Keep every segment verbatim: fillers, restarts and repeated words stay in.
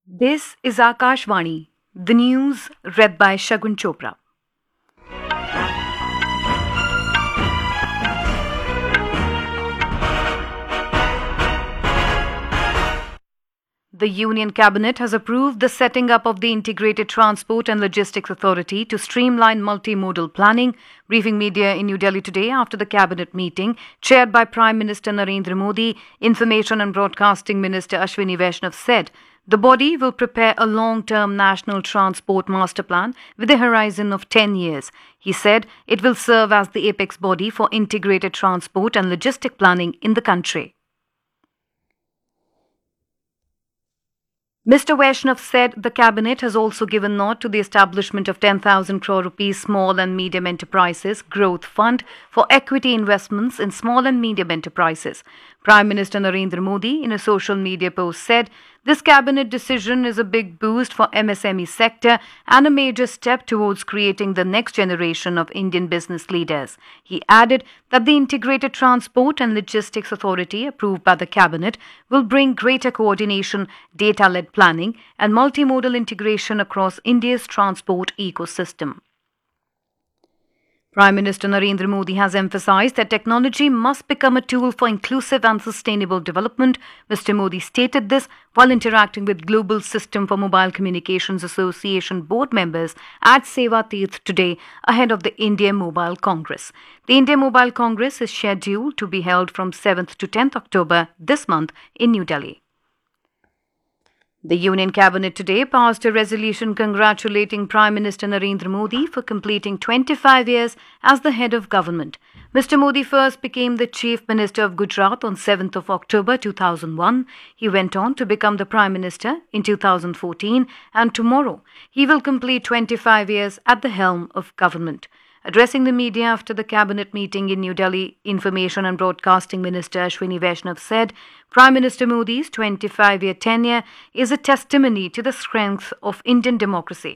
This is Akashvani, the news read by Shagun Chopra. The Union Cabinet has approved the setting up of the Integrated Transport and Logistics Authority to streamline multimodal planning. Briefing media in New Delhi today after the Cabinet meeting, chaired by Prime Minister Narendra Modi, Information and Broadcasting Minister Ashwini Vaishnav said the body will prepare a long-term national transport master plan with a horizon of ten years. He said it will serve as the apex body for integrated transport and logistic planning in the country. Mister Vaishnav said the Cabinet has also given nod to the establishment of ten thousand crore rupees Small and Medium Enterprises Growth Fund for equity investments in small and medium enterprises. Prime Minister Narendra Modi, in a social media post, said this Cabinet decision is a big boost for M S M E sector and a major step towards creating the next generation of Indian business leaders. He added that the Integrated Transport and Logistics Authority approved by the Cabinet will bring greater coordination, data-led planning and multimodal integration across India's transport ecosystem. Prime Minister Narendra Modi has emphasized that technology must become a tool for inclusive and sustainable development. Mister Modi stated this while interacting with Global System for Mobile Communications Association board members at Seva Tirth today ahead of the India Mobile Congress. The India Mobile Congress is scheduled to be held from seventh to tenth October this month in New Delhi. The Union Cabinet today passed a resolution congratulating Prime Minister Narendra Modi for completing twenty-five years as the head of government. Mister Modi first became the Chief Minister of Gujarat on seventh of October two thousand one. He went on to become the Prime Minister in two thousand fourteen, and tomorrow he will complete twenty-five years at the helm of government. Addressing the media after the Cabinet meeting in New Delhi, Information and Broadcasting Minister Ashwini Vaishnav said Prime Minister Modi's twenty-five-year tenure is a testimony to the strength of Indian democracy.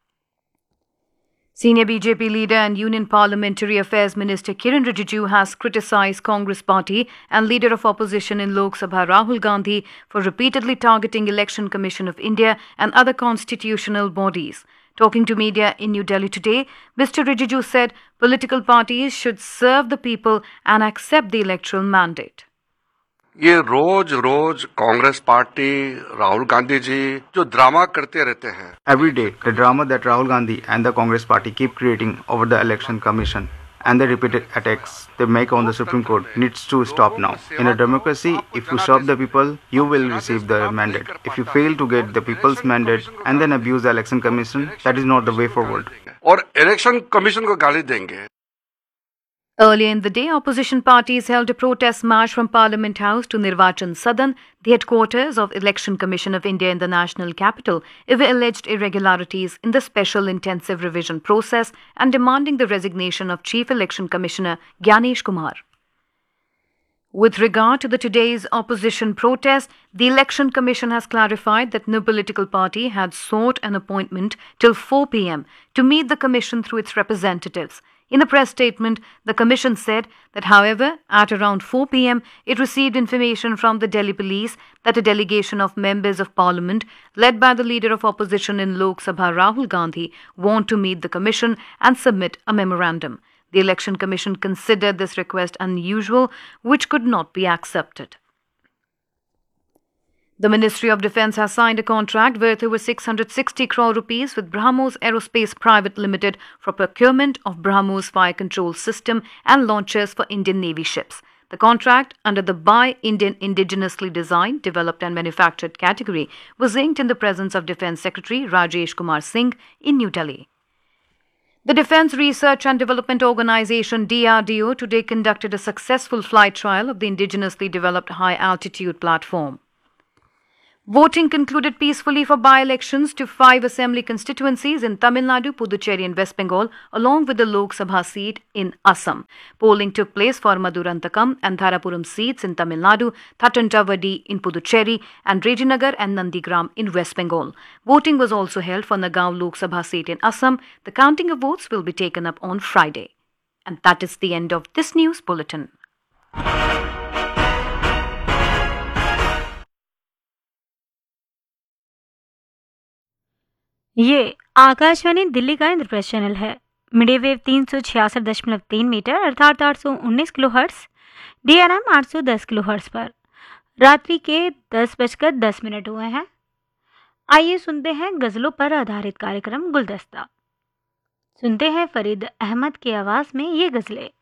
Senior B J P leader and Union Parliamentary Affairs Minister Kiran Rijiju has criticized Congress Party and leader of opposition in Lok Sabha Rahul Gandhi for repeatedly targeting Election Commission of India and other constitutional bodies. Talking to media in New Delhi today, Mister Rijiju said political parties should serve the people and accept the electoral mandate. ये रोज रोज Congress party Rahul Gandhi ji जो drama करते रहते हैं. Every day, the drama that Rahul Gandhi and the Congress party keep creating over the election commission and the repeated attacks they make on the Supreme Court needs to stop now. In a democracy, if you serve the people, you will receive the mandate. If you fail to get the people's mandate and then abuse the election commission, that is not the way forward. और election commission को गाली देंगे. Earlier in the day, opposition parties held a protest march from Parliament House to Nirvachan Sadan, the headquarters of Election Commission of India in the national capital, over alleged irregularities in the special intensive revision process and demanding the resignation of Chief Election Commissioner Gyanesh Kumar. With regard to the today's opposition protest, the Election Commission has clarified that no political party had sought an appointment till four p m to meet the Commission through its representatives. In a press statement, the Commission said that, however, at around four p m, it received information from the Delhi police that a delegation of members of Parliament, led by the leader of opposition in Lok Sabha Rahul Gandhi, want to meet the Commission and submit a memorandum. The Election Commission considered this request unusual, which could not be accepted. The Ministry of Defence has signed a contract worth over six hundred sixty crore rupees with BrahMos Aerospace Private Limited for procurement of BrahMos fire control system and launchers for Indian Navy ships. The contract, under the Buy Indian Indigenously Designed, Developed and Manufactured category, was inked in the presence of Defence Secretary Rajesh Kumar Singh in New Delhi. The Defence Research and Development Organisation D R D O today conducted a successful flight trial of the indigenously developed high-altitude platform. Voting concluded peacefully for by-elections to five assembly constituencies in Tamil Nadu, Puducherry and West Bengal, along with the Lok Sabha seat in Assam. Polling took place for Madurantakam and Dharapuram seats in Tamil Nadu, Thatantavadi in Puducherry and Rajinagar and Nandigram in West Bengal. Voting was also held for Nagaon Lok Sabha seat in Assam. The counting of votes will be taken up on Friday. And that is the end of this news bulletin. ये आकाशवाणी दिल्ली का Indraprastha channel है। Media wave तीन सौ छियासठ दशमलव तीन metre अर्थात आठ सौ उन्नीस kilo hertz, D R M आठ सौ दस किलो हर्ट्स पर रात्रि के दस बजकर दस मिनट हुए हैं। आइए सुनते हैं गजलों पर आधारित कार्यक्रम गुलदस्ता। सुनते हैं फरीद अहमद की आवाज में ये गजलें।